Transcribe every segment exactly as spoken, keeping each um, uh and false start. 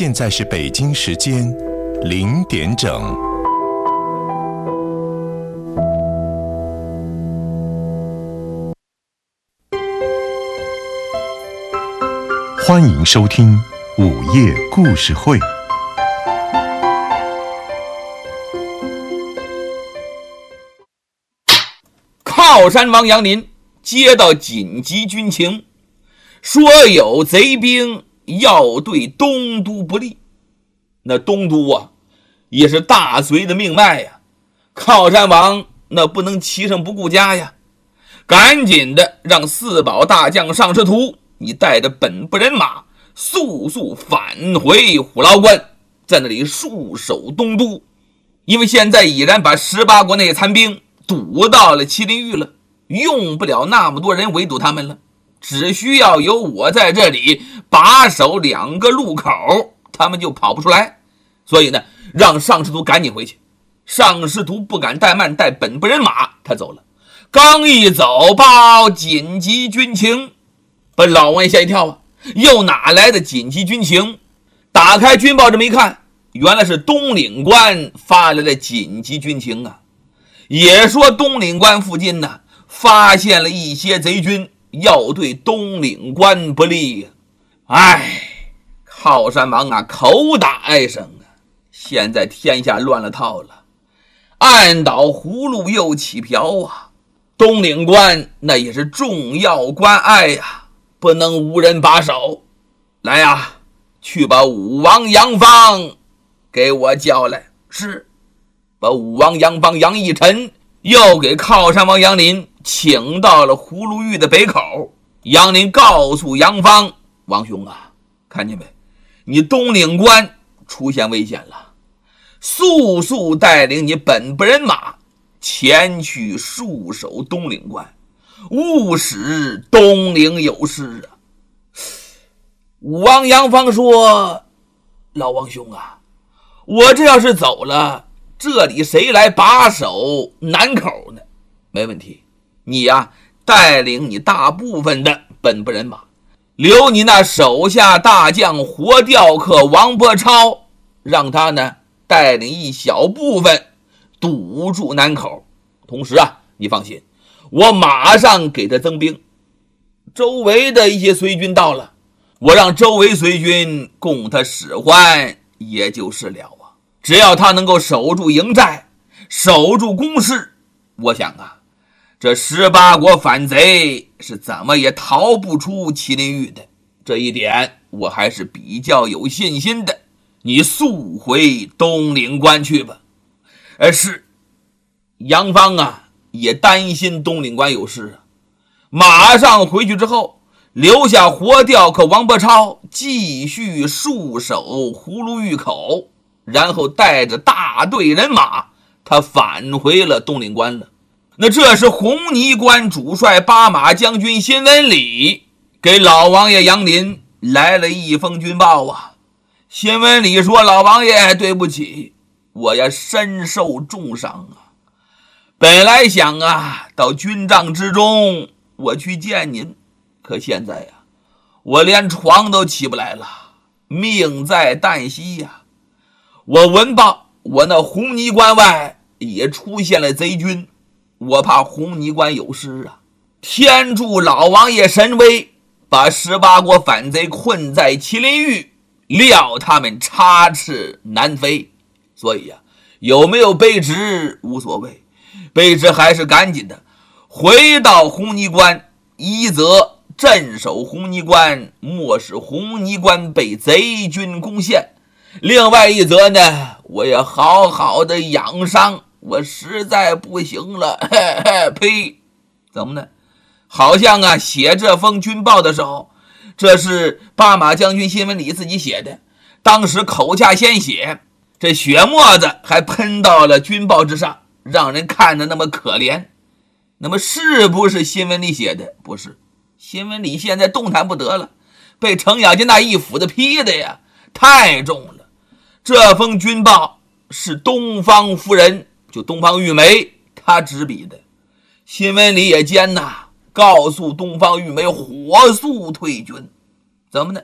现在是北京时间零点整。欢迎收听午夜故事会。 靠山王杨林接到紧急军情，说有贼兵要对东都不利。那东都啊，也是大隋的命脉呀。靠山王那不能骑上不顾家呀，赶紧的让四保大将尚师图，你带着本部人马速速返回虎牢关，在那里戍守东都。因为现在已然把十八国内残兵堵到了麒麟峪了，用不了那么多人围堵他们了，只需要有我在这里把守两个路口，他们就跑不出来。所以呢，让尚师图赶紧回去。尚师图不敢怠慢，带本部人马他走了。刚一走，报紧急军情，把老王爷吓一跳啊！又哪来的紧急军情？打开军报这么一看，原来是东岭关发来的紧急军情啊！也说东岭关附近呢，发现了一些贼军，要对东岭关不利。哎，靠山王啊，口打哀声啊！现在天下乱了套了，暗倒葫芦又起瓢啊！东岭关那也是重要关隘呀，不能无人把守。来呀，去把武王杨芳给我叫来。是，把武王杨芳杨义臣又给靠山王杨林请到了葫芦峪的北口。杨林告诉杨芳，王兄啊，看见没，你东岭关出现危险了，速速带领你本部人马前去戍守东岭关，勿使东岭有事啊！武王杨芳说，老王兄啊，我这要是走了，这里谁来把守南口呢？没问题，你呀、啊、带领你大部分的本部人马，留你那手下大将活雕客王伯超，让他呢带领一小部分堵住南口。同时啊，你放心，我马上给他增兵。周围的一些隋军到了，我让周围隋军供他使唤也就是了啊。只要他能够守住营寨，守住工事，我想啊，这十八国反贼是怎么也逃不出麒麟峪的。这一点我还是比较有信心的。你速回东岭关去吧。而是杨芳啊，也担心东岭关有事啊，马上回去之后，留下活雕客王伯超继续戍守葫芦峪口，然后带着大队人马，他返回了东岭关了。那这是红泥关主帅八马将军辛文礼给老王爷杨林来了一封军报啊。辛文礼说，老王爷对不起，我呀身受重伤啊，本来想啊到军帐之中我去见您，可现在呀我连床都起不来了，命在旦夕呀。我闻报我那红泥关外也出现了贼军，我怕红泥关有事啊。天助老王爷神威，把十八国反贼困在麒麟峪，料他们插翅难飞。所以呀、啊，有没有卑职无所谓，卑职还是赶紧的回到红泥关，一则镇守红泥关，莫使红泥关被贼军攻陷；另外一则呢，我也好好的养伤，我实在不行了。嘿嘿，呸！怎么呢？好像啊，写这封军报的时候，这是八马将军辛文礼自己写的，当时口下鲜血，这血沫子还喷到了军报之上，让人看着那么可怜。那么是不是辛文礼写的？不是，辛文礼现在动弹不得了，被程咬金那一斧子劈的呀，太重了。这封军报是东方夫人，就东方玉梅她执笔的。辛文礼也奸呐，告诉东方玉梅火速退军。怎么呢？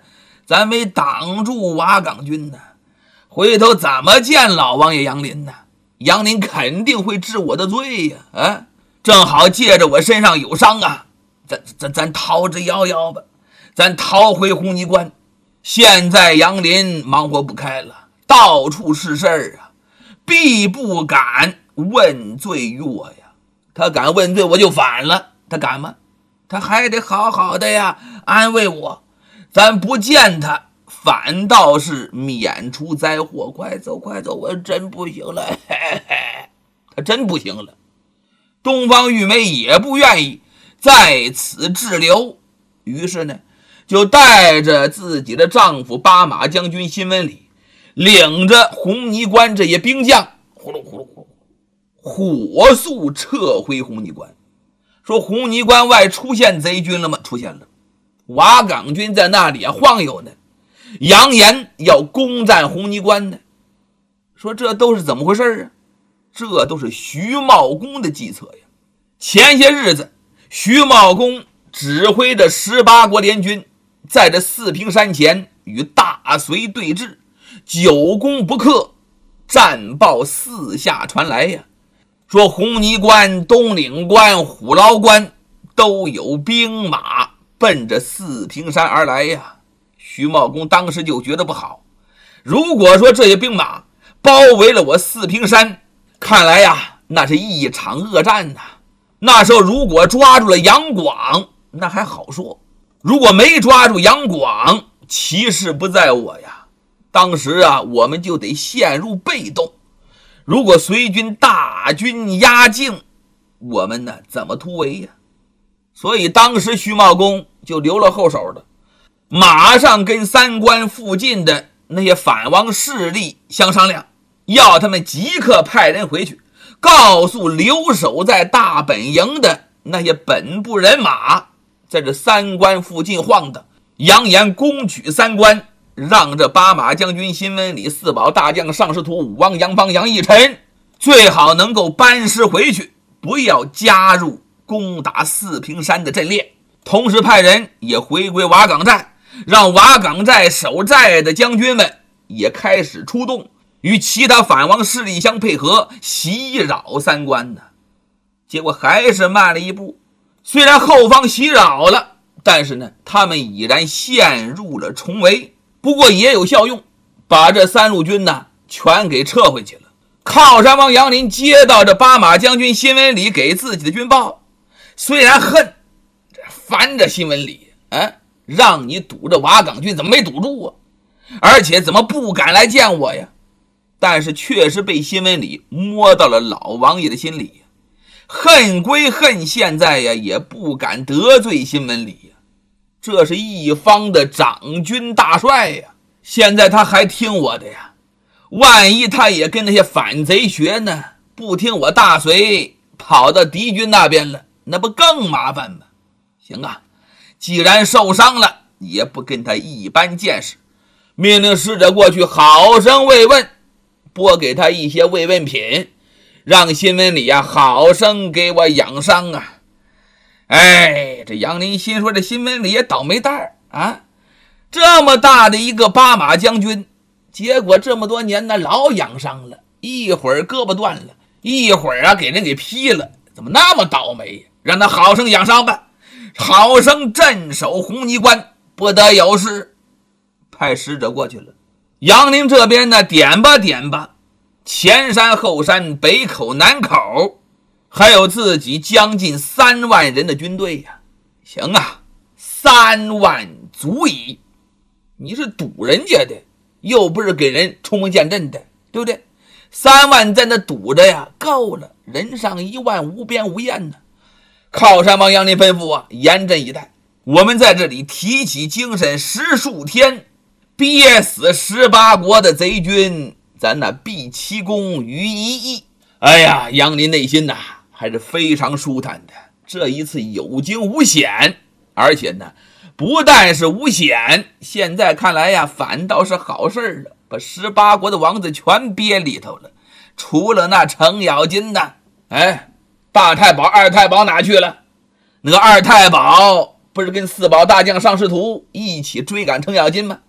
咱没挡住瓦岗军呢，回头怎么见老王爷杨林呢？杨林肯定会治我的罪呀！啊，正好借着我身上有伤啊，咱咱咱逃之夭夭吧，咱逃回红泥关。现在杨林忙活不开了，到处是事儿啊，必不敢问罪于我呀。他敢问罪，我就反了。他敢吗？他还得好好的呀，安慰我。咱不见他，反倒是免除灾祸。快走快走，我真不行了。嘿嘿，他真不行了。东方玉梅也不愿意在此滞留，于是呢就带着自己的丈夫八马将军辛文礼，领着红泥关这些兵将，呼噜呼噜呼噜，火速撤回红泥关。说红泥关外出现贼军了吗？出现了。瓦岗军在那里啊晃悠呢，扬言要攻占红泥关呢。说这都是怎么回事啊？这都是徐茂公的计策呀。前些日子徐茂公指挥着十八国联军在这四平山前与大隋对峙，久攻不克，战报四下传来呀，说红泥关、东岭关、虎牢关都有兵马奔着四平山而来呀。徐茂公当时就觉得不好，如果说这些兵马包围了我四平山，看来呀那是一场恶战呐。那时候如果抓住了杨广，那还好说，如果没抓住杨广，其事不在我呀。当时啊我们就得陷入被动，如果隋军大军压境，我们呢怎么突围呀？所以当时徐茂公就留了后手的，马上跟三关附近的那些反王势力相商量，要他们即刻派人回去，告诉留守在大本营的那些本部人马，在这三关附近晃荡，扬言攻取三关，让这八马将军辛文礼、四保大将尚师徒武王杨芳、杨义臣最好能够班师回去，不要加入攻打四平山的阵列。同时派人也回归瓦岗寨，让瓦岗寨守寨的将军们也开始出动，与其他反王势力相配合，袭扰三关呢。结果还是慢了一步，虽然后方袭扰了，但是呢他们已然陷入了重围，不过也有效用，把这三路军呢全给撤回去了。靠山王杨林接到这八马将军辛文礼给自己的军报，虽然恨烦着辛文礼，啊，让你堵着瓦岗军怎么没堵住啊？而且怎么不敢来见我呀？但是确实被辛文礼摸到了老王爷的心里，恨归恨，现在呀也不敢得罪辛文礼呀。这是一方的长军大帅呀，现在他还听我的呀，万一他也跟那些反贼学呢，不听我大隋，跑到敌军那边了，那不更麻烦吗？行啊，既然受伤了，也不跟他一般见识，命令使者过去好生慰问，拨给他一些慰问品，让辛文礼啊好生给我养伤啊。哎，这杨林心说，这辛文礼也倒霉蛋儿啊，这么大的一个八马将军，结果这么多年呢老养伤了，一会儿胳膊断了，一会儿啊给人给劈了，怎么那么倒霉？让他好生养伤吧，好生镇守红泥关，不得有事。派使者过去了。杨林这边呢点吧点吧，前山后山北口南口还有自己将近三万人的军队呀。行啊，三万足矣。你是堵人家的，又不是给人冲锋陷阵的，对不对？三万在那堵着呀，够了，人上一万，无边无沿呢。靠山王杨林吩咐啊，严阵以待，我们在这里提起精神十数天，憋死十八国的贼军，咱那毕其功于一役。哎呀，杨林内心呐、啊、还是非常舒坦的，这一次有惊无险，而且呢不但是无险，现在看来呀反倒是好事了，把十八国的王子全憋里头了，除了那程咬金呐，哎，大太保二太保哪去了？那个二太保不是跟四保大将尚师徒一起追赶程咬金吗？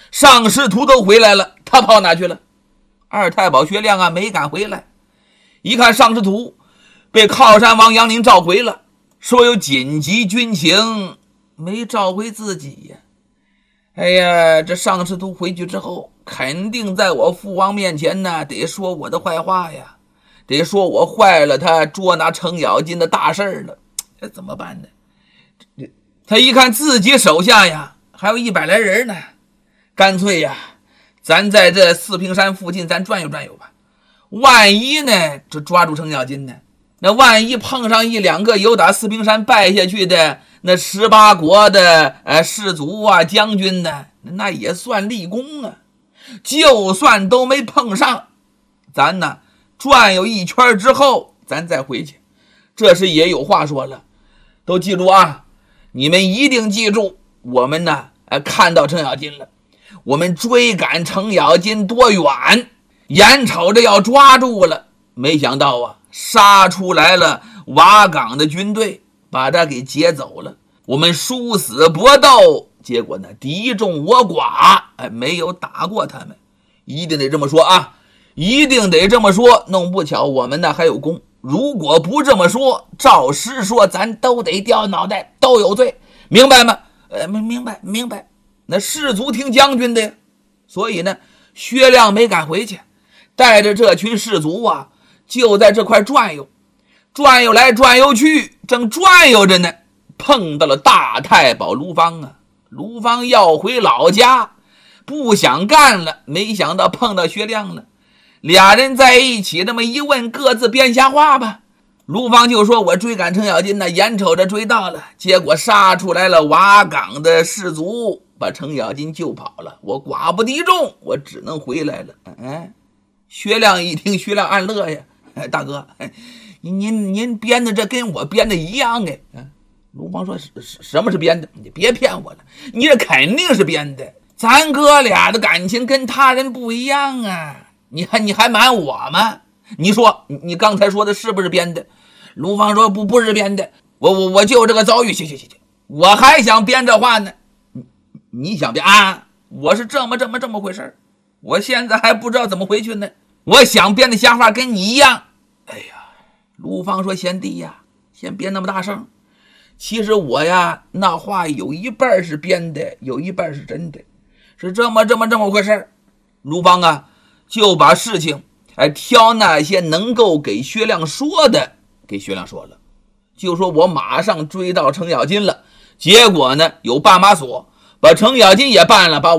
上师徒都回来了，他跑哪去了？二太保薛亮啊，没敢回来。一看上师徒被靠山王杨林召回了，说有紧急军情，没召回自己呀。哎呀，这上师徒回去之后，肯定在我父王面前呢，得说我的坏话呀，得说我坏了他捉拿程咬金的大事了。这怎么办呢？他一看自己手下呀，还有一百来人呢，干脆呀，咱在这四平山附近咱转悠转悠吧。万一呢，这抓住程咬金呢，那万一碰上一两个有打四平山败下去的那十八国的呃士卒啊将军呢，那也算立功啊。就算都没碰上，咱呢转悠一圈之后咱再回去。这时也有话说了，都记住啊，你们一定记住，我们呢呃看到程咬金了，我们追赶程咬金多远，眼瞅着要抓住了，没想到啊杀出来了瓦岗的军队，把他给劫走了。我们殊死搏斗，结果呢敌众我寡，哎，没有打过他们。一定得这么说啊，一定得这么说，弄不巧我们呢还有功。如果不这么说，照实说咱都得掉脑袋，都有罪，明白吗？呃，明白明白。那士卒听将军的呀，所以呢薛亮没敢回去，带着这群士卒啊就在这块转悠，转悠来转悠去，正转悠着呢，碰到了大太保卢芳啊。卢芳要回老家，不想干了，没想到碰到薛亮了。俩人在一起这么一问，各自编瞎话吧。卢芳就说，我追赶程咬金呢，眼瞅着追到了，结果杀出来了瓦岗的士卒，把程咬金救跑了，我寡不敌众，我只能回来了。哎，薛亮一听，薛亮暗乐呀，哎，大哥，哎，您您编的这跟我编的一样哎。卢芳说，什么是编的？你别骗我了，你这肯定是编的，咱哥俩的感情跟他人不一样啊，你还你还瞒我吗？你说你刚才说的是不是编的？卢芳说，不不是编的，我我我就这个遭遇，行行行行，我还想编这话呢。你你想编啊？我是这么这么这么回事，我现在还不知道怎么回去呢。我想编的瞎话跟你一样。哎呀，卢芳说，贤弟呀，先别那么大声。其实我呀，那话有一半是编的，有一半是真的，是这么这么这么回事。卢芳啊，就把事情哎挑那些能够给薛亮说的，给薛亮说了，就说我马上追到程咬金了，结果呢有绊马索，把程咬金也办了，把